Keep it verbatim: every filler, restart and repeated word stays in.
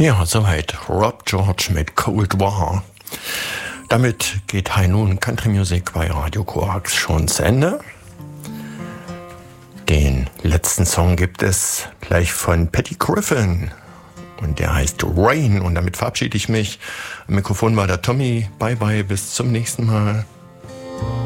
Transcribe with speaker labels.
Speaker 1: Ja, soweit Rob George mit Cold War. Damit geht High Noon Country Music bei Radio Korax schon zu Ende. Den letzten Song gibt es gleich von Patty Griffin und der heißt Rain und damit verabschiede ich mich. Am Mikrofon war der Tommy. Bye bye, bis zum nächsten Mal.